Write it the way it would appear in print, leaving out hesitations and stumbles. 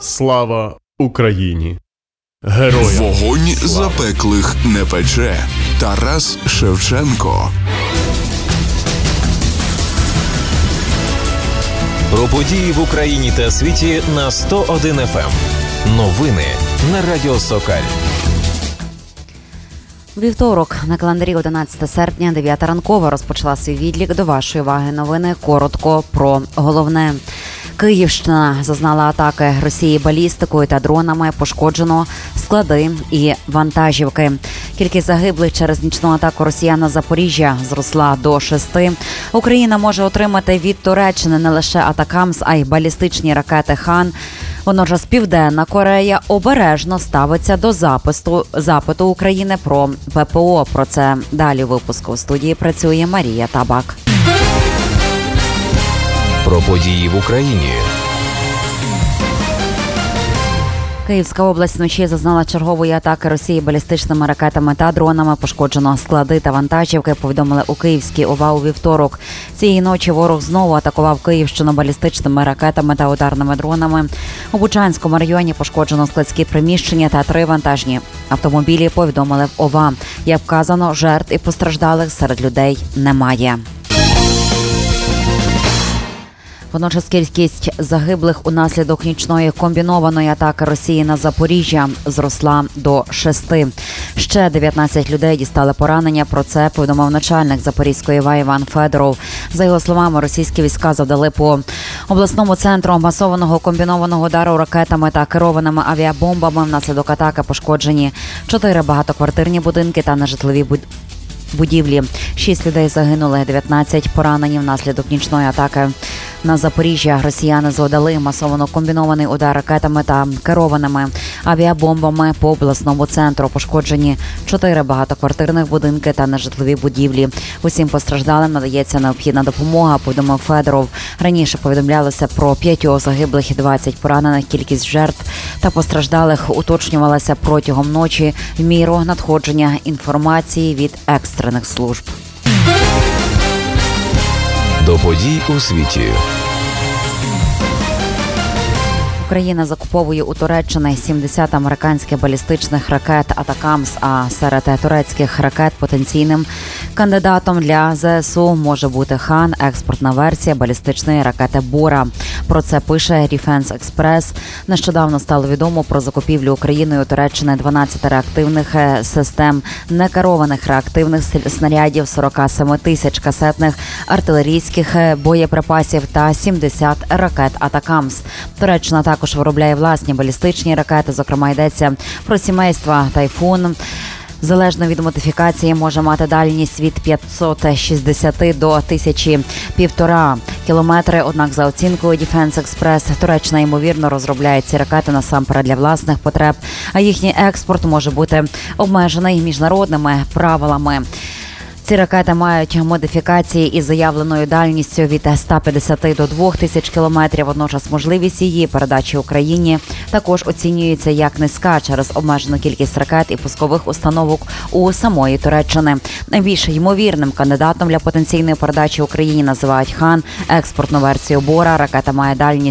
Слава Україні! Героям! Вогонь слава! запеклих не пече. Тарас Шевченко. Про події в Україні та світі на 101 FM. Новини на Радіо Сокаль. Вівторок, на календарі 11 серпня, 9 ранкова, розпочала свій відлік. До вашої уваги новини. Коротко про головне. Київщина зазнала атаки Росії балістикою та дронами, пошкоджено склади і вантажівки. Кількість загиблих через нічну атаку росіян на Запоріжжя зросла до 6. Україна може отримати від Туреччини не лише атакамс, а й балістичні ракети «Хан». Водночас Південна Корея обережно ставиться до запиту України про ППО. Про це далі у випуску. У студії працює Марія Табак. Про події в Україні. Київська область вночі зазнала чергової атаки Росії балістичними ракетами та дронами. Пошкоджено склади та вантажівки, повідомили у Київській ОВА у вівторок. Цієї ночі ворог знову атакував Київщину балістичними ракетами та ударними дронами. У Бучанському районі пошкоджено складські приміщення та 3 вантажні автомобілі, повідомили в ОВА. Як вказано, жертв і постраждалих серед людей немає. Водночас кількість загиблих унаслідок нічної комбінованої атаки Росії на Запоріжжя зросла до 6. Ще 19 людей дістали поранення. Про це повідомив начальник Запорізької ОВА Іван Федоров. За його словами, російські війська завдали по обласному центру масованого комбінованого удару ракетами та керованими авіабомбами. Внаслідок атаки пошкоджені 4 багатоквартирні будинки та нежитлові будівлі. 6 людей загинули, 19 поранені внаслідок нічної атаки. На Запоріжжя росіяни завдали масово комбінований удар ракетами та керованими авіабомбами по обласному центру. Пошкоджені 4 багатоквартирних будинки та нежитлові будівлі. Усім постраждалим надається необхідна допомога, повідомив Федоров. Раніше повідомлялося про 5 загиблих і 20 поранених. Кількість жертв та постраждалих уточнювалася протягом ночі в міру надходження інформації від екстрених служб. До подій у світі. Україна закуповує у Туреччини 70 американських балістичних ракет «Атакамс», а серед турецьких ракет потенційним кандидатом для ЗСУ може бути «Хан», експортна версія балістичної ракети «Бора». Про це пише Defense Express. Нещодавно стало відомо про закупівлю Україною у Туреччини 12 реактивних систем некерованих реактивних снарядів, 47 тисяч касетних артилерійських боєприпасів та 70 ракет «Атакамс». Туреччина також виробляє власні балістичні ракети, зокрема йдеться про сімейства «Тайфун». Залежно від модифікації може мати дальність від 560 до 1100 кілометри. Однак за оцінкою Defense Express, Туреччина ймовірно розробляє ці ракети насамперед для власних потреб, а їхній експорт може бути обмежений міжнародними правилами. Ці ракети мають модифікації із заявленою дальністю від 150 до 2000 кілометрів. Водночас можливість її передачі Україні також оцінюється як низька через обмежену кількість ракет і пускових установок у самої Туреччини. Найбільш ймовірним кандидатом для потенційної передачі Україні називають «Хан», експортну версію «Бора». Ракета має дальність